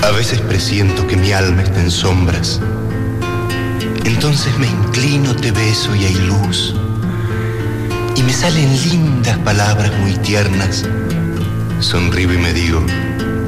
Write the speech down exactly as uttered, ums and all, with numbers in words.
A veces presiento que mi alma está en sombras. Entonces me inclino, te beso y hay luz. Y me salen lindas palabras muy tiernas. Sonrío y me digo,